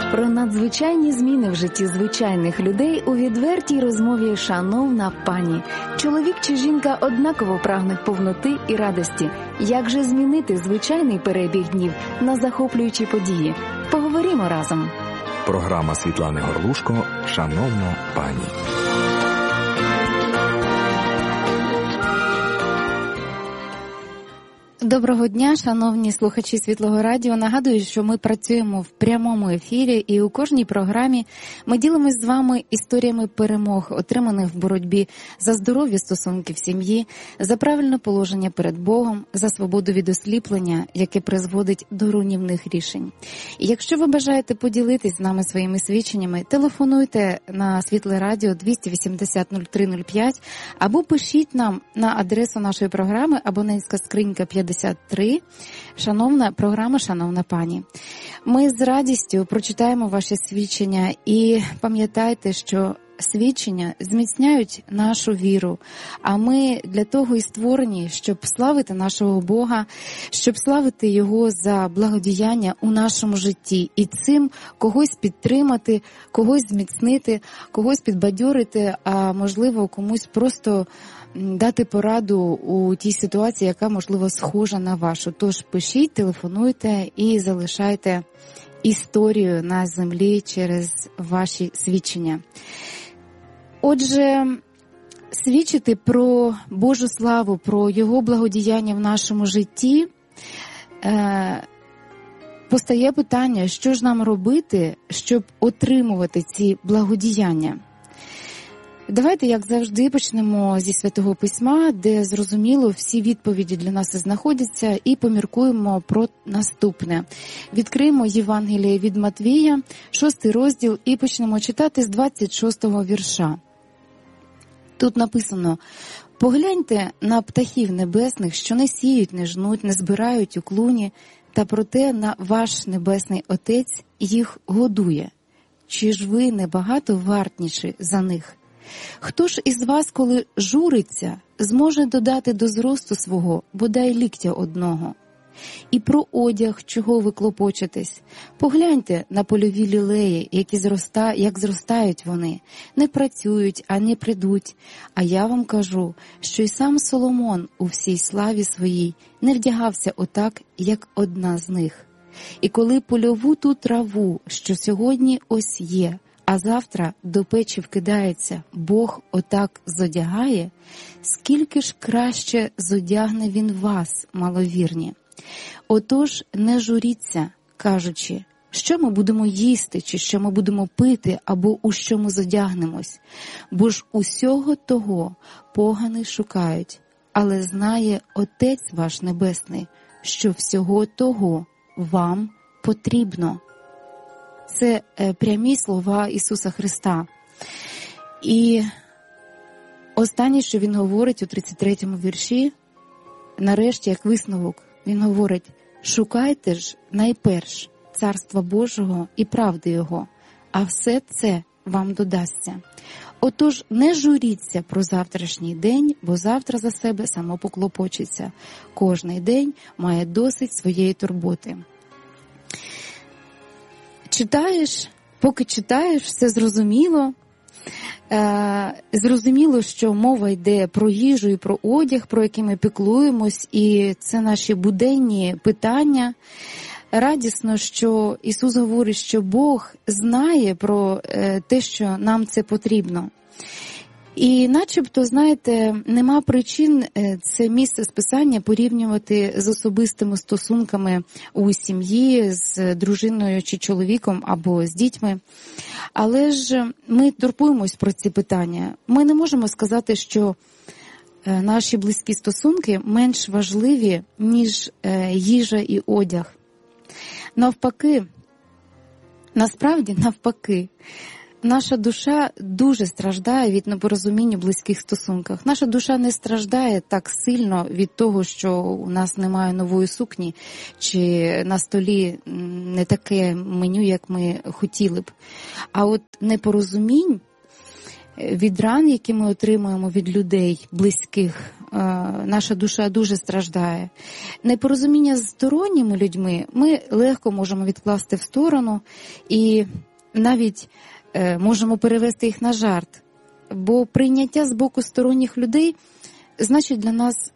Про надзвичайні зміни в житті звичайних людей у відвертій розмові «Шановна пані». Чоловік чи жінка однаково прагнуть повноти і радості. Як же змінити звичайний перебіг днів на захоплюючі події? Поговоримо разом. Програма Світлани Горлушко «Шановна пані». Доброго дня, шановні слухачі Світлого радіо. Нагадую, що ми працюємо в прямому ефірі, і у кожній програмі ми ділимось з вами історіями перемог, отриманих в боротьбі за здорові стосунки в сім'ї, за правильне положення перед Богом, за свободу від осліплення, яке призводить до руйнівних рішень. І якщо ви бажаєте поділитись з нами своїми свідченнями, телефонуйте на Світле радіо 280-0305 або пишіть нам на адресу нашої програми абонентська скринька 53. Шановна програма «Шановна пані». Ми з радістю прочитаємо ваші свідчення і пам'ятайте, що свідчення зміцняють нашу віру, а ми для того і створені, щоб славити нашого Бога, щоб славити Його за благодіяння у нашому житті і цим когось підтримати, когось зміцнити, когось підбадьорити, а можливо комусь просто дати пораду у тій ситуації, яка, можливо, схожа на вашу. Тож пишіть, телефонуйте і залишайте історію на землі через ваші свідчення. Отже, свідчити про Божу славу, про Його благодіяння в нашому житті, постає питання, що ж нам робити, щоб отримувати ці благодіяння. Давайте, як завжди, почнемо зі Святого Письма, де, зрозуміло, всі відповіді для нас і знаходяться, і поміркуємо про наступне. Відкриємо Євангеліє від Матвія, 6 розділ, і почнемо читати з 26-го вірша. Тут написано: «Погляньте на птахів небесних, що не сіють, не жнуть, не збирають у клуні, та проте на ваш небесний Отець їх годує. Чи ж ви не багато вартніші за них? Хто ж із вас, коли журиться, зможе додати до зросту свого бодай ліктя одного? І про одяг, чого ви клопочетесь? Погляньте на польові лілеї, як зростають вони, не працюють, а не придуть. А я вам кажу, що й сам Соломон у всій славі своїй не вдягався отак, як одна з них. І коли польову ту траву, що сьогодні ось є, а завтра до печі вкидається, Бог отак зодягає, скільки ж краще зодягне Він вас, маловірні. Отож, не журіться, кажучи, що ми будемо їсти, чи що ми будемо пити, або у що ми зодягнемось. Бо ж усього того погани шукають, але знає Отець ваш Небесний, що всього того вам потрібно». Це прямі слова Ісуса Христа. І останнє, що Він говорить у 33-му вірші, нарешті, як висновок, Він говорить: «Шукайте ж найперш Царства Божого і правди Його, а все це вам додасться. Отож, не журіться про завтрашній день, бо завтра за себе само поклопочеться. Кожний день має досить своєї турботи». Поки читаєш, все зрозуміло. Зрозуміло, що мова йде про їжу і про одяг, про який ми піклуємось, і це наші буденні питання. Радісно, що Ісус говорить, що Бог знає про те, що нам це потрібно. І начебто, знаєте, нема причин це місце з Писання порівнювати з особистими стосунками у сім'ї, з дружиною чи чоловіком або з дітьми. Але ж ми турбуємось про ці питання. Ми не можемо сказати, що наші близькі стосунки менш важливі, ніж їжа і одяг. Насправді навпаки. Наша душа дуже страждає від непорозуміння в близьких стосунках. Наша душа не страждає так сильно від того, що у нас немає нової сукні, чи на столі не таке меню, як ми хотіли б. А от непорозумінь від ран, які ми отримуємо від людей близьких, наша душа дуже страждає. Непорозуміння з сторонніми людьми ми легко можемо відкласти в сторону і навіть можемо перевести їх на жарт. Бо прийняття з боку сторонніх людей значить для нас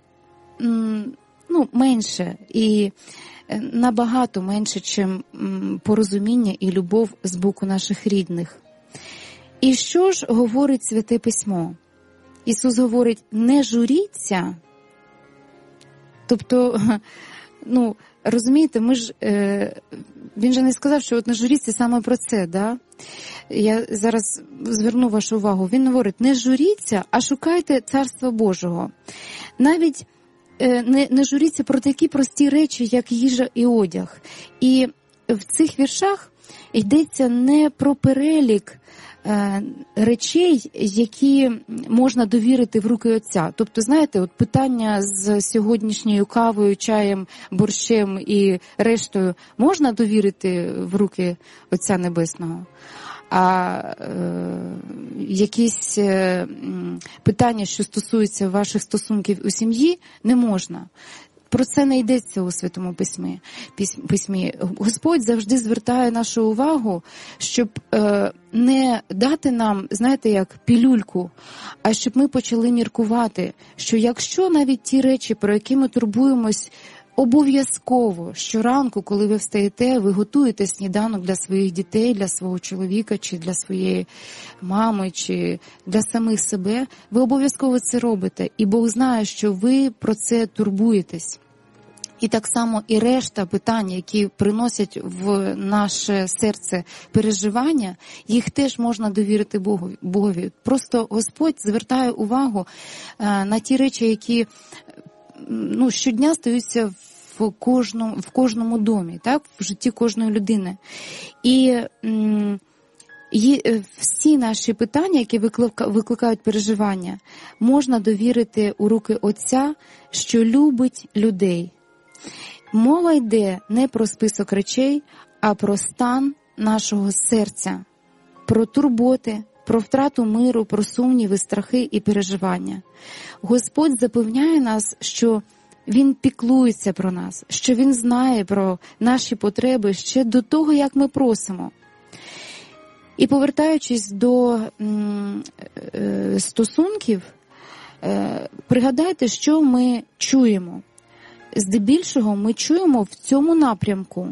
менше і набагато менше, чим порозуміння і любов з боку наших рідних. І що ж говорить Святе Письмо? Ісус говорить, не журіться. Тобто, розумієте, Він же не сказав, що не журіться саме про це, да? Я зараз зверну вашу увагу. Він говорить, не журіться, а шукайте Царства Божого. Навіть не журіться про такі прості речі, як їжа і одяг. І в цих віршах йдеться не про перелік речей, які можна довірити в руки Отця. Тобто, знаєте, от питання з сьогоднішньою кавою, чаєм, борщем і рештою можна довірити в руки Отця Небесного? А якісь питання, що стосуються ваших стосунків у сім'ї, не можна. Про це не йдеться у Святому Письмі. Господь завжди звертає нашу увагу, щоб не дати нам, знаєте, як пілюльку, а щоб ми почали міркувати, що якщо навіть ті речі, про які ми турбуємось, обов'язково щоранку, коли ви встаєте, ви готуєте сніданок для своїх дітей, для свого чоловіка, чи для своєї мами, чи для самих себе, ви обов'язково це робите. І Бог знає, що ви про це турбуєтесь. І так само і решта питань, які приносять в наше серце переживання, їх теж можна довірити Богові. Просто Господь звертає увагу на ті речі, які щодня стаються в кожному домі, так, в житті кожної людини. І всі наші питання, які викликають переживання, можна довірити у руки Отця, що любить людей. Мова йде не про список речей, а про стан нашого серця, про турботи, про втрату миру, про сумніви, страхи і переживання. Господь запевняє нас, що Він піклується про нас, що Він знає про наші потреби ще до того, як ми просимо. І повертаючись до стосунків, пригадайте, що ми чуємо. Здебільшого ми чуємо в цьому напрямку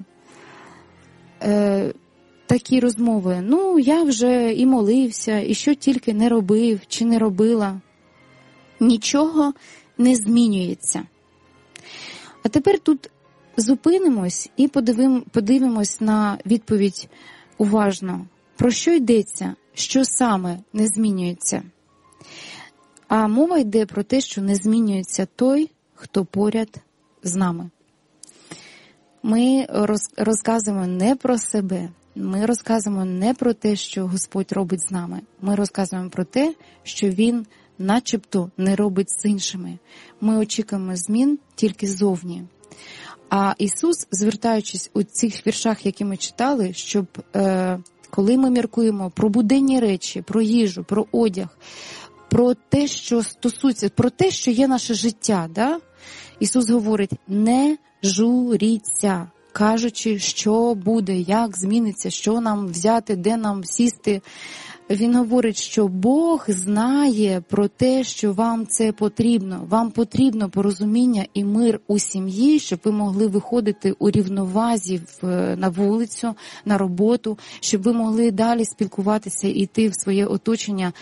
такі розмови. Я вже і молився, і що тільки не робив чи не робила. Нічого не змінюється. А тепер тут зупинимось і подивимось на відповідь уважно. Про що йдеться? Що саме не змінюється? А мова йде про те, що не змінюється той, хто поряд з нами. Ми розказуємо не про себе, ми розказуємо не про те, що Господь робить з нами. Ми розказуємо про те, що Він начебто не робить з іншими. Ми очікуємо змін тільки ззовні. А Ісус, звертаючись у цих віршах, які ми читали, щоб коли ми міркуємо про буденні речі, про їжу, про одяг, про те, що стосується, про те, що є наше життя, да? Ісус говорить, не журіться, кажучи, що буде, як зміниться, що нам взяти, де нам сісти. Він говорить, що Бог знає про те, що вам це потрібно. Вам потрібно порозуміння і мир у сім'ї, щоб ви могли виходити у рівновазі на вулицю, на роботу, щоб ви могли далі спілкуватися і йти в своє оточення,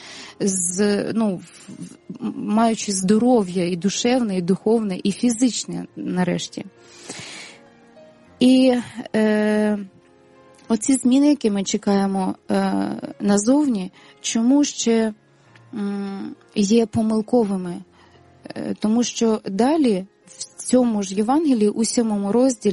маючи здоров'я і душевне, і духовне, і фізичне нарешті. І оці зміни, які ми чекаємо назовні, чому ще є помилковими? Тому що далі в цьому ж Євангелії, у 7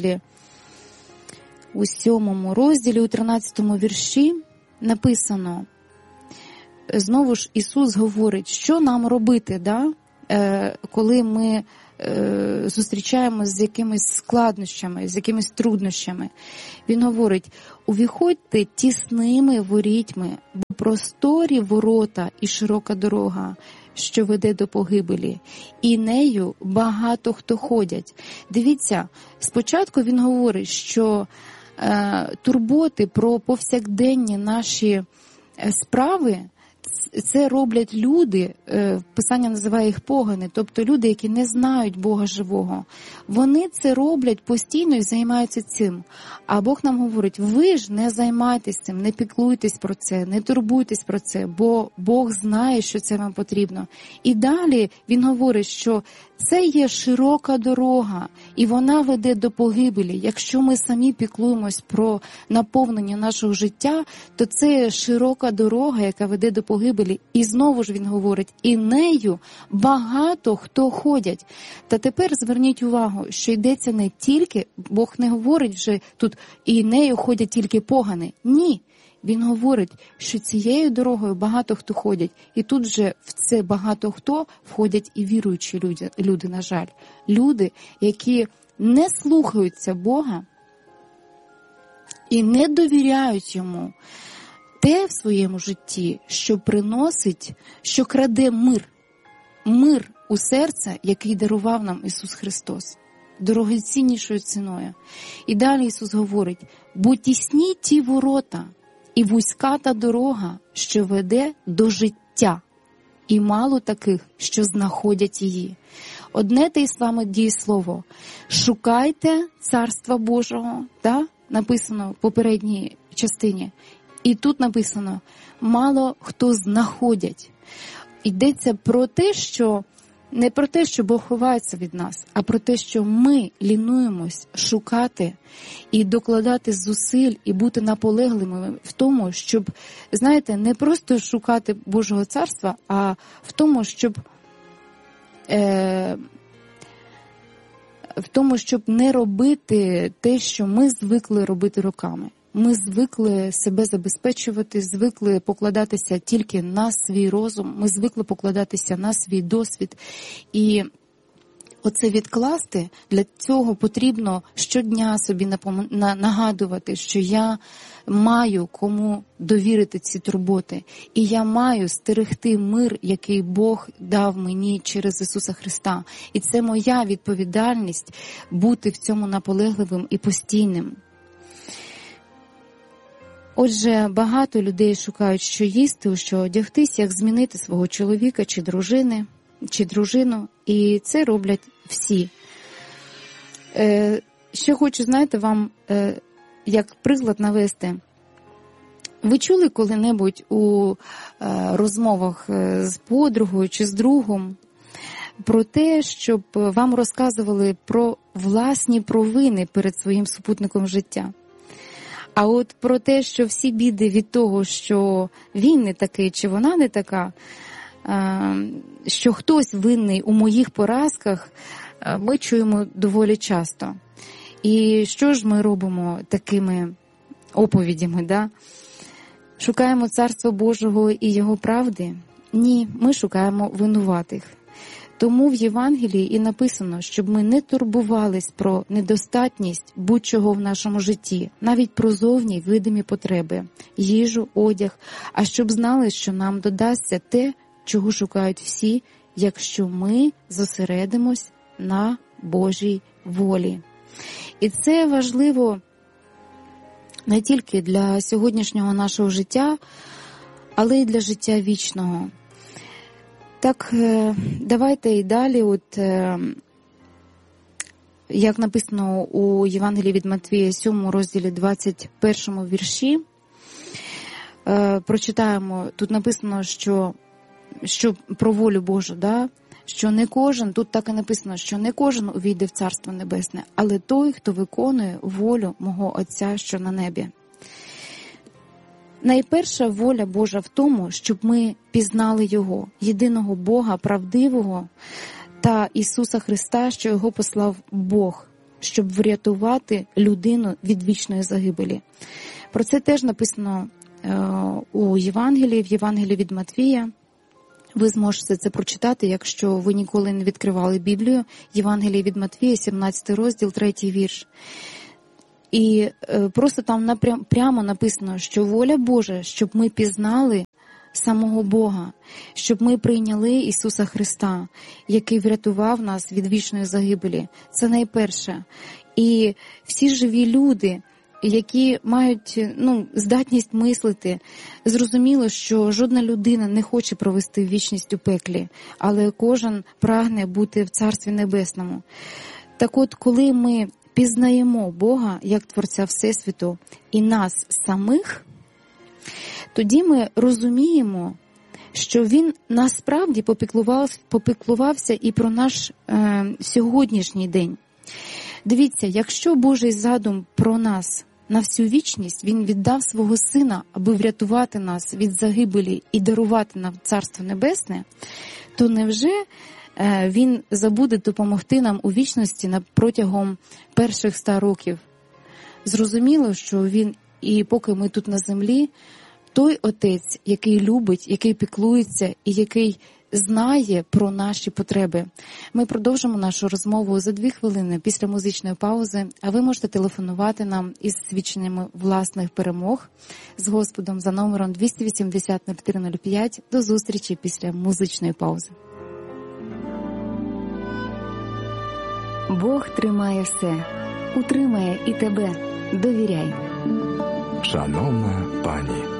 розділі, у 13 вірші написано, знову ж Ісус говорить, що нам робити, да? Коли ми зустрічаємося з якимись складнощами, з якимись труднощами. Він говорить, увіходьте тісними ворітьми, бо просторі ворота і широка дорога, що веде до погибелі, і нею багато хто ходять. Дивіться, спочатку він говорить, що турботи про повсякденні наші справи, це роблять люди, Писання називає їх погани, тобто люди, які не знають Бога живого. Вони це роблять постійно і займаються цим. А Бог нам говорить, ви ж не займайтесь цим, не піклуйтесь про це, не турбуйтесь про це, бо Бог знає, що це вам потрібно. І далі він говорить, що це є широка дорога, і вона веде до погибелі. Якщо ми самі піклуємось про наповнення нашого життя, то це є широка дорога, яка веде до погибелі. І знову ж він говорить, і нею багато хто ходять. Та тепер зверніть увагу, що йдеться не тільки, Бог не говорить вже тут, і нею ходять тільки погани. Ні. Він говорить, що цією дорогою багато хто ходять. І тут же в це багато хто входять і віруючі люди, на жаль. Люди, які не слухаються Бога і не довіряють Йому. Те в своєму житті, що приносить, що краде мир. Мир у серце, який дарував нам Ісус Христос. Дорогоціннішою ціною. І далі Ісус говорить, бо тісні ті ворота, і вузька та дорога, що веде до життя, і мало таких, що знаходять її. Одне те й саме дієслово. Шукайте Царства Божого, да? Написано в попередній частині. І тут написано, мало хто знаходять. Йдеться про те, що не про те, що Бог ховається від нас, а про те, що ми лінуємось шукати і докладати зусиль, і бути наполегливими в тому, щоб, знаєте, не просто шукати Божого Царства, а в тому, щоб не робити те, що ми звикли робити роками. Ми звикли себе забезпечувати, звикли покладатися тільки на свій розум, ми звикли покладатися на свій досвід. І оце відкласти, для цього потрібно щодня собі нагадувати, що я маю кому довірити ці турботи. І я маю стерегти мир, який Бог дав мені через Ісуса Христа. І це моя відповідальність бути в цьому наполегливим і постійним. Отже, багато людей шукають, що їсти, у що одягтись, як змінити свого чоловіка чи дружину, і це роблять всі. Ще хочу, знаєте, вам як приклад навести. Ви чули коли-небудь у розмовах з подругою чи з другом про те, щоб вам розказували про власні провини перед своїм супутником життя? А от про те, що всі біди від того, що він не такий чи вона не така, що хтось винний у моїх поразках, ми чуємо доволі часто. І що ж ми робимо такими оповідями, да? Шукаємо Царства Божого і Його правди? Ні, ми шукаємо винуватих. Тому в Євангелії і написано, щоб ми не турбувались про недостатність будь-чого в нашому житті, навіть про зовні видимі потреби, їжу, одяг, а щоб знали, що нам додасться те, чого шукають всі, якщо ми зосередимось на Божій волі. І це важливо не тільки для сьогоднішнього нашого життя, але й для життя вічного. Так, давайте і далі, як написано у Євангелії від Матвія, 7 розділі 21 вірші, прочитаємо, тут написано, що про волю Божу, да? Що не кожен, тут так і написано, що не кожен увійде в Царство Небесне, але той, хто виконує волю мого Отця, що на небі. Найперша воля Божа в тому, щоб ми пізнали Його, єдиного Бога, правдивого, та Ісуса Христа, що Його послав Бог, щоб врятувати людину від вічної загибелі. Про це теж написано у Євангелії, в Євангелії від Матвія. Ви зможете це прочитати, якщо ви ніколи не відкривали Біблію. Євангеліє від Матвія, 17 розділ, 3 вірш. І просто там прямо написано, що воля Божа, щоб ми пізнали самого Бога, щоб ми прийняли Ісуса Христа, який врятував нас від вічної загибелі. Це найперше. І всі живі люди, які мають здатність мислити, зрозуміло, що жодна людина не хоче провести вічність у пеклі, але кожен прагне бути в Царстві Небесному. Так от, коли ми пізнаємо Бога як Творця Всесвіту і нас самих, тоді ми розуміємо, що Він насправді попіклувався і про наш сьогоднішній день. Дивіться, якщо Божий задум про нас на всю вічність, Він віддав свого Сина, аби врятувати нас від загибелі і дарувати нам Царство Небесне, то невже Він забуде допомогти нам у вічності протягом перших 100 років? Зрозуміло, що Він, і поки ми тут на землі, той Отець, який любить, який піклується і який знає про наші потреби. Ми продовжимо нашу розмову за 2 хвилини після музичної паузи, а ви можете телефонувати нам із свідченнями власних перемог з Господом за номером 280-0305. До зустрічі після музичної паузи. Бог тримає все, утримає і тебе. Довіряй. Шановна пані.